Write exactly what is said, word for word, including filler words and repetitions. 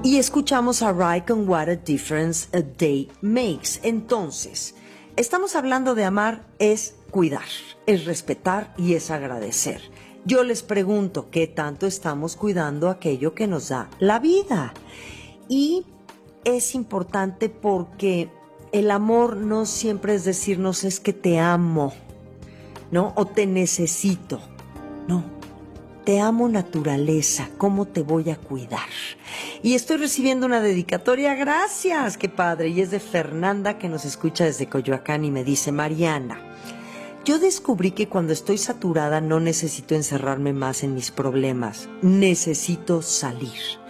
Y escuchamos a Rai con What a Difference a Day Makes. Entonces, estamos hablando de amar es cuidar, es respetar y es agradecer. Yo les pregunto, ¿qué tanto estamos cuidando aquello que nos da la vida? Y es importante porque el amor no siempre es decirnos es que te amo, ¿no? O te necesito. No, te amo naturaleza, ¿cómo te voy a cuidar? Y estoy recibiendo una dedicatoria, gracias, qué padre, y es de Fernanda que nos escucha desde Coyoacán y me dice, Mariana, yo descubrí que cuando estoy saturada no necesito encerrarme más en mis problemas, necesito salir.